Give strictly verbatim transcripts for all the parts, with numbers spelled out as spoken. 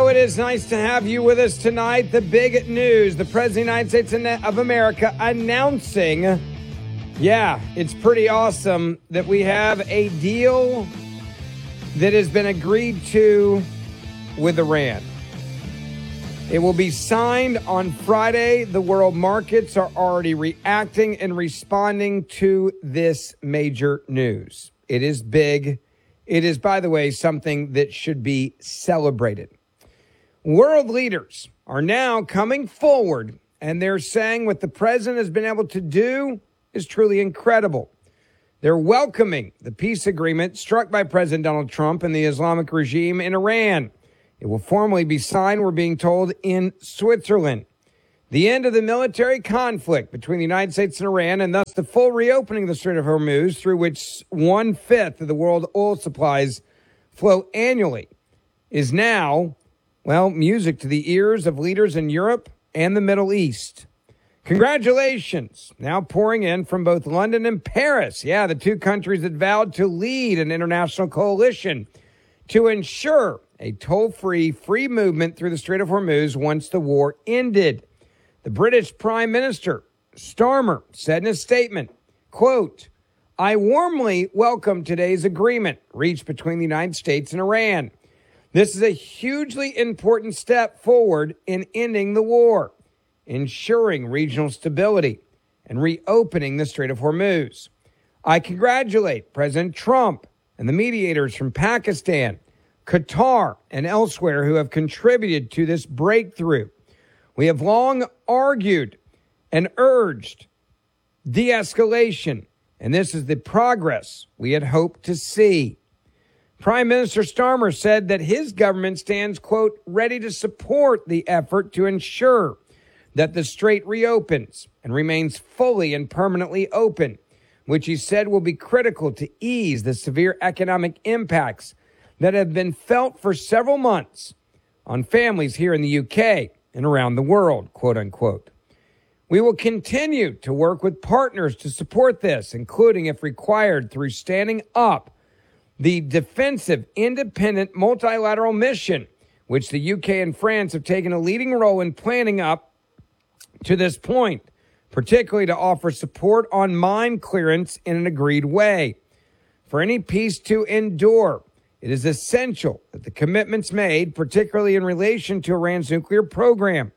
it is nice to have you with us tonight. The big news, the President of the United States of America announcing, yeah, it's pretty awesome that we have a deal that has been agreed to with Iran. It will be signed on Friday. The world markets are already reacting and responding to this major news. It is big. It is, by the way, something that should be celebrated. World leaders are now coming forward, and they're saying what the president has been able to do is truly incredible. They're welcoming the peace agreement struck by President Donald Trump and the Islamic regime in Iran. It will formally be signed, we're being told, in Switzerland. The end of the military conflict between the United States and Iran, and thus the full reopening of the Strait of Hormuz, through which one-fifth of the world oil supplies flow annually, is now, well, music to the ears of leaders in Europe and the Middle East. Congratulations, now pouring in from both London and Paris. Yeah, the two countries that vowed to lead an international coalition to ensure a toll-free, free movement through the Strait of Hormuz once the war ended. The British Prime Minister, Starmer, said in a statement, quote, "I warmly welcome today's agreement reached between the United States and Iran. This is a hugely important step forward in ending the war, ensuring regional stability, and reopening the Strait of Hormuz. I congratulate President Trump and the mediators from Pakistan, Qatar, and elsewhere who have contributed to this breakthrough. We have long argued and urged de-escalation, and this is the progress we had hoped to see." Prime Minister Starmer said that his government stands, quote, "ready to support the effort to ensure that the strait reopens and remains fully and permanently open, which he said will be critical to ease the severe economic impacts that have been felt for several months on families here in the U K and around the world, quote unquote. We will continue to work with partners to support this, including, if required, through standing up the defensive, independent, multilateral mission, which the U K and France have taken a leading role in planning up to this point, particularly to offer support on mine clearance in an agreed way. For any peace to endure, it is essential that the commitments made, particularly in relation to Iran's nuclear program,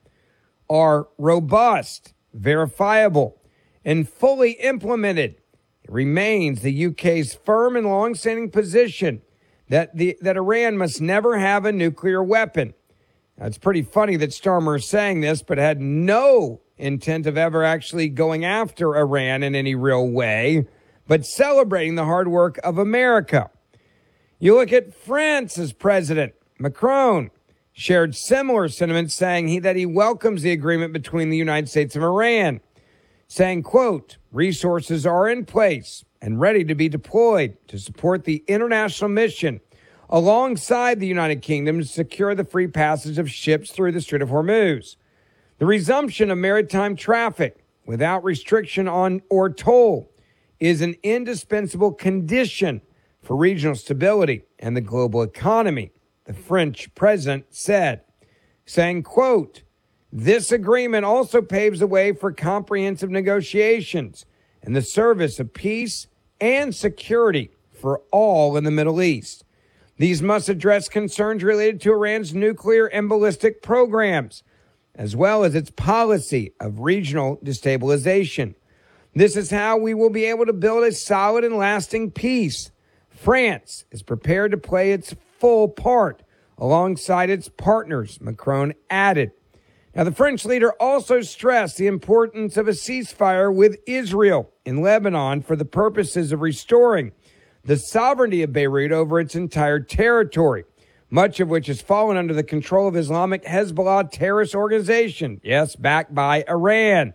are robust, verifiable, and fully implemented. It remains the U K's firm and long-standing position that the that Iran must never have a nuclear weapon. Now, it's pretty funny that Starmer is saying this, but had no intent of ever actually going after Iran in any real way, but celebrating the hard work of America. You look at France's president, Macron, shared similar sentiments, saying he, that he welcomes the agreement between the United States and Iran, saying, quote, "resources are in place and ready to be deployed to support the international mission alongside the United Kingdom to secure the free passage of ships through the Strait of Hormuz. The resumption of maritime traffic without restriction on or toll is an indispensable condition for regional stability and the global economy," the French president said, saying, quote, "this agreement also paves the way for comprehensive negotiations in the service of peace and security for all in the Middle East. These must address concerns related to Iran's nuclear and ballistic programs, as well as its policy of regional destabilization. This is how we will be able to build a solid and lasting peace. France is prepared to play its full part alongside its partners," Macron added. Now, the French leader also stressed the importance of a ceasefire with Israel in Lebanon for the purposes of restoring the sovereignty of Beirut over its entire territory, much of which has fallen under the control of Islamic Hezbollah terrorist organization, yes, backed by Iran.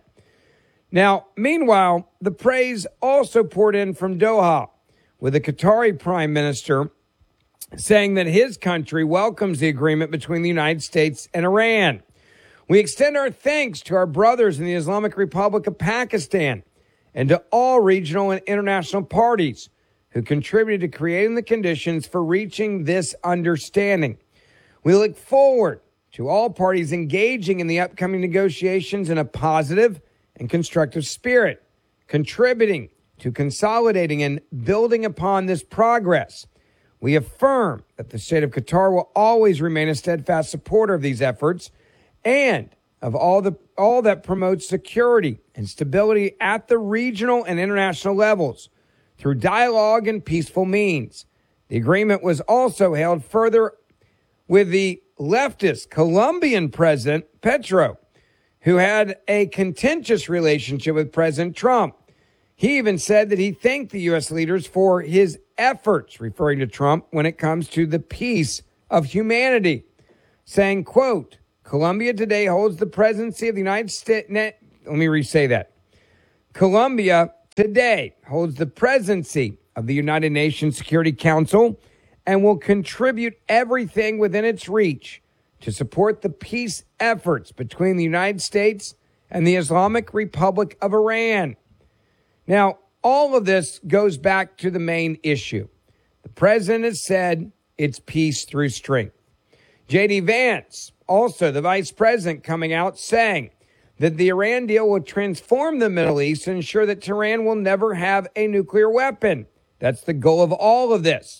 Now, meanwhile, the praise also poured in from Doha, with the Qatari prime minister saying that his country welcomes the agreement between the United States and Iran. "We extend our thanks to our brothers in the Islamic Republic of Pakistan and to all regional and international parties who contributed to creating the conditions for reaching this understanding. We look forward to all parties engaging in the upcoming negotiations in a positive and constructive spirit, contributing to consolidating and building upon this progress. We affirm that the state of Qatar will always remain a steadfast supporter of these efforts and of all the all that promotes security and stability at the regional and international levels through dialogue and peaceful means. The agreement was also held further with the leftist Colombian president, Petro, who had a contentious relationship with President Trump. He even said that he thanked the U S leaders for his efforts, referring to Trump, when it comes to the peace of humanity, saying, quote, Colombia today holds the presidency of the United States. Let me re-say that. Colombia today holds the presidency of the United Nations Security Council and will contribute everything within its reach to support the peace efforts between the United States and the Islamic Republic of Iran. Now, all of this goes back to the main issue. The president has said it's peace through strength. J D Vance, also the vice president, coming out saying that the Iran deal will transform the Middle East and ensure that Tehran will never have a nuclear weapon. That's the goal of all of this.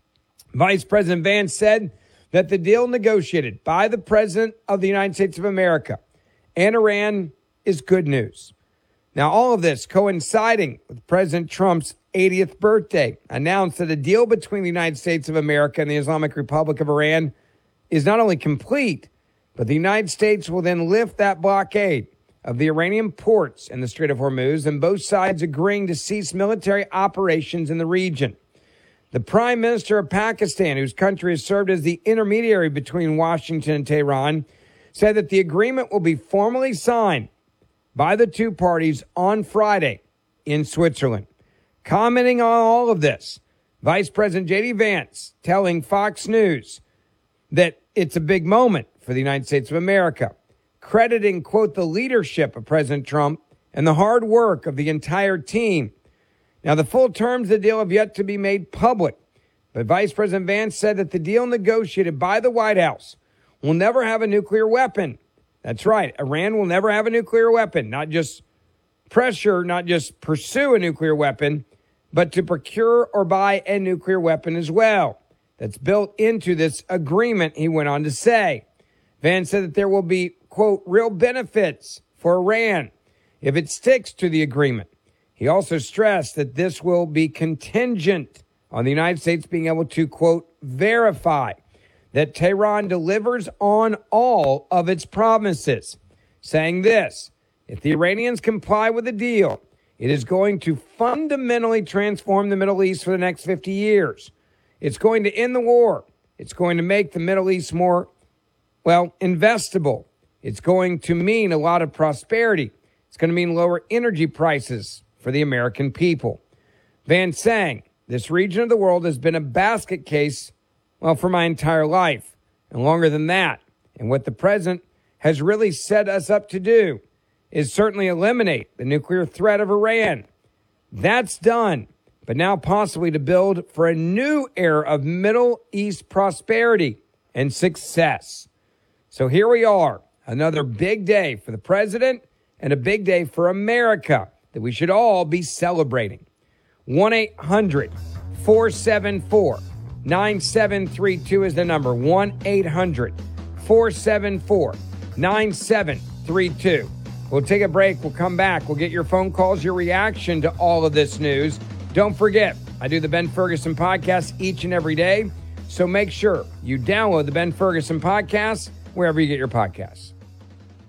Vice President Vance said that the deal negotiated by the President of the United States of America and Iran is good news. Now, all of this coinciding with President Trump's eightieth birthday, announced that a deal between the United States of America and the Islamic Republic of Iran is not only complete, but the United States will then lift that blockade of the Iranian ports in the Strait of Hormuz, and both sides agreeing to cease military operations in the region. The Prime Minister of Pakistan, whose country has served as the intermediary between Washington and Tehran, said that the agreement will be formally signed by the two parties on Friday in Switzerland. Commenting on all of this, Vice President J D Vance telling Fox News that it's a big moment for the United States of America, crediting, quote, the leadership of President Trump and the hard work of the entire team. Now, the full terms of the deal have yet to be made public, but Vice President Vance said that the deal negotiated by the White House will never have a nuclear weapon. That's right. Iran will never have a nuclear weapon, not just pressure, not just pursue a nuclear weapon, but to procure or buy a nuclear weapon as well. That's built into this agreement, he went on to say. Vance said that there will be, quote, real benefits for Iran if it sticks to the agreement. He also stressed that this will be contingent on the United States being able to, quote, verify that Tehran delivers on all of its promises, saying this: if the Iranians comply with the deal, it is going to fundamentally transform the Middle East for the next fifty years. It's going to end the war. It's going to make the Middle East more, well, investable. It's going to mean a lot of prosperity. It's going to mean lower energy prices for the American people. Vance saying, this region of the world has been a basket case, well, for my entire life, and longer than that. And what the president has really set us up to do is certainly eliminate the nuclear threat of Iran. That's done. But now possibly to build for a new era of Middle East prosperity and success. So here we are, another big day for the president and a big day for America that we should all be celebrating. one eight hundred four seven four nine seven three two is the number. one eight hundred four seven four nine seven three two. We'll take a break. We'll come back. We'll get your phone calls, your reaction to all of this news. Don't forget, I do the Ben Ferguson podcast each and every day. So make sure you download the Ben Ferguson podcast wherever you get your podcasts.